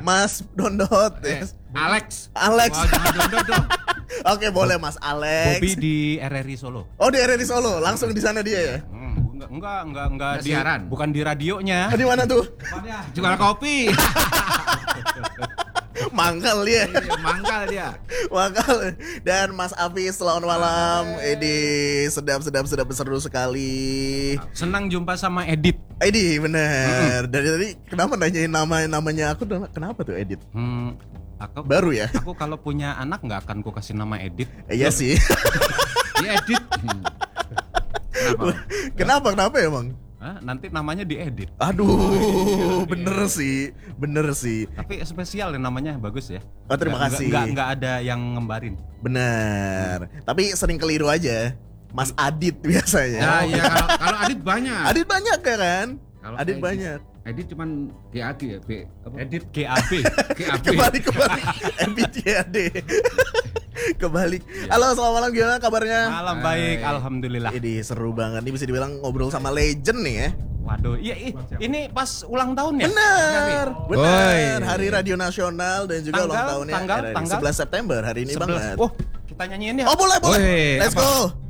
Mas Dondot. Alex. Alex. Wah, jangan Dondot dong. Oke, boleh Mas Alex. Bobby di RRI Solo. Oh, di RRI Solo. Langsung di sana dia ya? Enggak di siaran. bukan di radionya. Di mana tuh? Jual kopi. Mangkal dia. Mangkal dia. Mangkal. Dan Mas Afis, selamat malam. Ini sedap seru sekali. Senang jumpa sama Edit. Edi, bener. Dari tadi kenapa nanyain namanya aku? Kenapa tuh Edit? Aku Baru ya? Aku kalau punya anak nggak akan ku kasih nama Edit. Iya sih. Dia edit. Kenapa emang? Nanti namanya diedit. Aduh, bener sih. Tapi spesial ya namanya, bagus ya. Oh, terima kasih. Nggak ada yang ngembarin. Bener. Tapi sering keliru aja. Mas Adit biasanya. Nah, iya kalau Adit banyak. Adit banyak ya kan? Kalau Adit Edit. banyak. Edit cuman GAD ya, Edit GAB. Kebalik MBTAD. Kebalik. Halo, selamat malam, gimana kabarnya? Malam baik, alhamdulillah. Ini seru banget. Ini bisa dibilang ngobrol sama legend nih ya. Waduh, iya ini pas ulang tahun ya? Bener. Oi. Hari Radio Nasional dan juga ulang tahunnya tanggal 11 September hari ini 11. banget. Oh, kita nyanyiin ya. Oh, boleh. Woi, Let's apa? go.